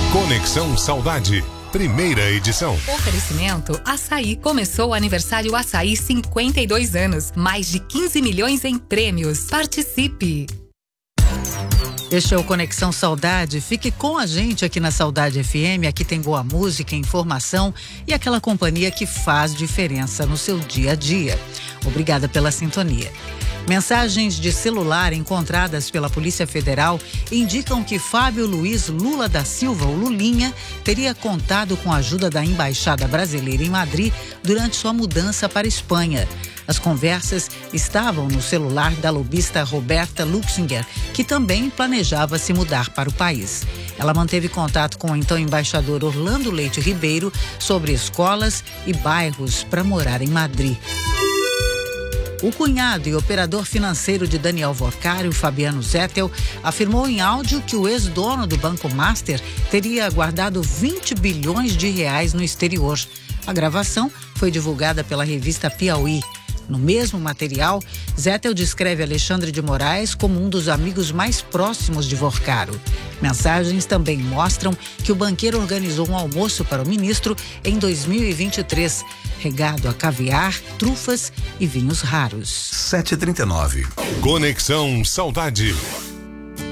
Conexão Saudade, primeira edição. Oferecimento Açaí. Começou o aniversário Açaí 52 anos. Mais de 15 milhões em prêmios. Participe! Este é o Conexão Saudade. Fique com a gente aqui na Saudade FM. Aqui tem boa música, informação e aquela companhia que faz diferença no seu dia a dia. Obrigada pela sintonia. Mensagens de celular encontradas pela Polícia Federal indicam que Fábio Luiz Lula da Silva, o Lulinha, teria contado com a ajuda da Embaixada Brasileira em Madrid durante sua mudança para a Espanha. As conversas estavam no celular da lobista Roberta Luxinger, que também planejava se mudar para o país. Ela manteve contato com o então embaixador Orlando Leite Ribeiro sobre escolas e bairros para morar em Madrid. O cunhado e operador financeiro de Daniel Vocário, Fabiano Zettel, afirmou em áudio que o ex-dono do Banco Master teria guardado 20 bilhões de reais no exterior. A gravação foi divulgada pela revista Piauí. No mesmo material, Zettel descreve Alexandre de Moraes como um dos amigos mais próximos de Vocário. Mensagens também mostram que o banqueiro organizou um almoço para o ministro em 2023, regado a caviar, trufas e vinhos raros. 7h39. Conexão Saudade.